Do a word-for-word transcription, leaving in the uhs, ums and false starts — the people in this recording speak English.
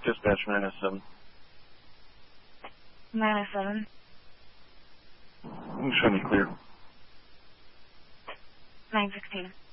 Dispatch nine oh seven. nine oh seven. Show me clear. nine sixteen.